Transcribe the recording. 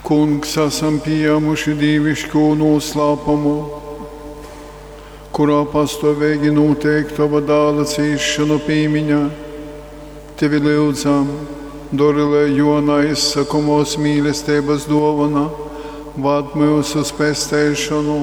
Kungs, esam pieņēmuši dievišķo noslēpumu, kurā pastāvīgi notiek tava dēla cīšanu piemiņā. Tevi lūdzam, dori, lai jaunā izsakomos mīlestības dāvana vad mūsu uz pestīšanu